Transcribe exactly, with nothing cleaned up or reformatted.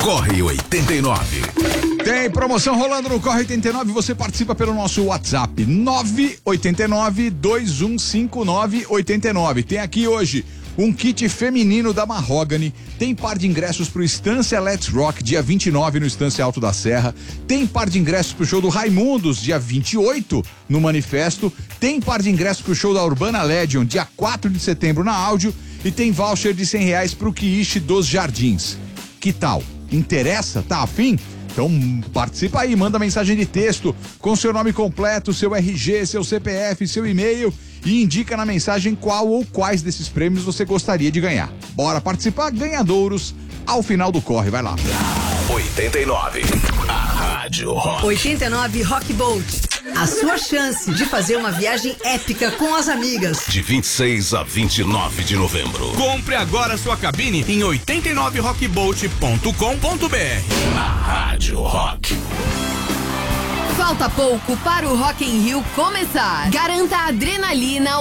Corre oitenta e nove. Tem promoção rolando no Corre oitenta e nove, você participa pelo nosso WhatsApp nove oito nove, dois um cinco nove, oito nove. Tem aqui hoje um kit feminino da Mahogany, tem par de ingressos pro Estância Let's Rock, dia vinte e nove no Estância Alto da Serra, tem par de ingressos pro show do Raimundos, dia vinte e oito no Manifesto, tem par de ingressos pro show da Urbana Legend, dia quatro de setembro na Áudio, e tem voucher de cem reais pro Quiche dos Jardins. Que tal? Interessa? Tá afim? Então participa aí, manda mensagem de texto com seu nome completo, seu R G, seu C P F, seu e-mail e indica na mensagem qual ou quais desses prêmios você gostaria de ganhar. Bora participar, ganhadouros ao final do corre, vai lá. oitenta e nove, a Rádio Rock. oitenta e nove Rock Boat, a sua chance de fazer uma viagem épica com as amigas. De vinte e seis a vinte e nove de novembro. Compre agora sua cabine em oitenta e nove rock boat ponto com ponto b r. A Rádio Rock. Falta pouco para o Rock in Rio começar. Garanta a adrenalina,